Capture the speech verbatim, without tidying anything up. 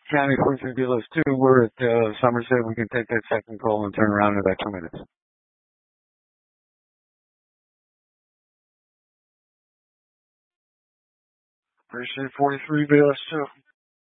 County forty-three B L S two, we're at uh, Somerset. We can take that second call and turn around in about two minutes. Appreciate forty-three B L S two.